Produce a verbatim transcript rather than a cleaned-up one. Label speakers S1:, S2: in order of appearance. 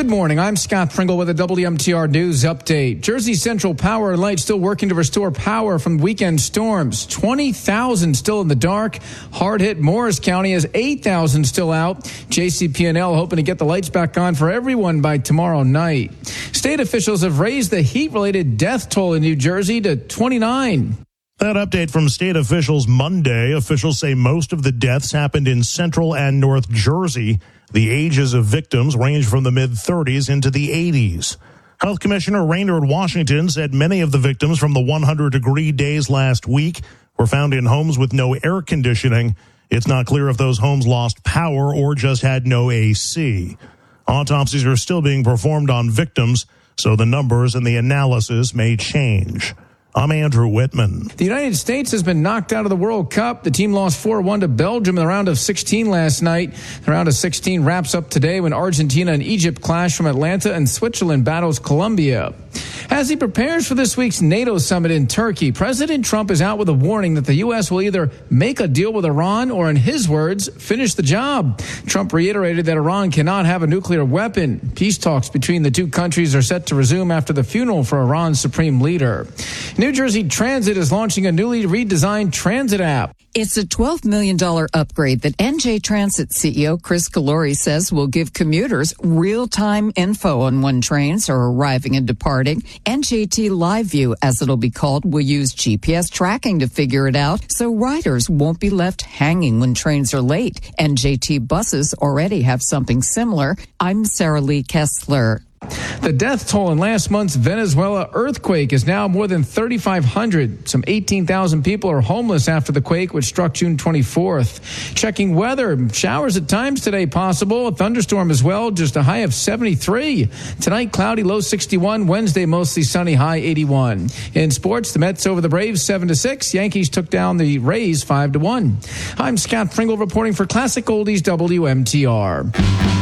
S1: Good morning. I'm Scott Pringle with a W M T R News update. Jersey Central Power and Light still working to restore power from weekend storms. twenty thousand still in the dark. Hard-hit Morris County has eight thousand still out. J C P and L hoping to get the lights back on for everyone by tomorrow night. State officials have raised the heat-related death toll in New Jersey to twenty-nine.
S2: That update from state officials Monday. Officials say most of the deaths happened in Central and North Jersey. The ages of victims range from the mid-thirties into the eighties. Health Commissioner Raynard Washington said many of the victims from the one hundred degree days last week were found in homes with no air conditioning. It's not clear if those homes lost power or just had no A C. Autopsies are still being performed on victims, so the numbers and the analysis may change. I'm Andrew Whitman.
S1: The United States has been knocked out of the World Cup. The team lost four one to Belgium in the round of sixteen last night. The round of sixteen wraps up today when Argentina and Egypt clash from Atlanta and Switzerland battles Colombia. As he prepares for this week's NATO summit in Turkey, President Trump is out with a warning that the U S will either make a deal with Iran or, in his words, finish the job. Trump reiterated that Iran cannot have a nuclear weapon. Peace talks between the two countries are set to resume after the funeral for Iran's supreme leader. New Jersey Transit is launching a newly redesigned transit app.
S3: It's a twelve million dollars upgrade that N J Transit C E O Chris Calori says will give commuters real-time info on when trains are arriving and departing. N J T Live View, as it'll be called, will use G P S tracking to figure it out, so riders won't be left hanging when trains are late. N J T buses already have something similar. I'm Sarah Lee Kessler.
S1: The death toll in last month's Venezuela earthquake is now more than thirty-five hundred. Some eighteen thousand people are homeless after the quake, which struck June twenty-fourth. Checking weather, showers at times today possible, a thunderstorm as well, just a high of seventy-three. Tonight, cloudy, low sixty-one. Wednesday, mostly sunny, high eighty-one. In sports, the Mets over the Braves seven to six. Yankees took down the Rays five to one. I'm Scott Pringle reporting for Classic Oldies W M T R.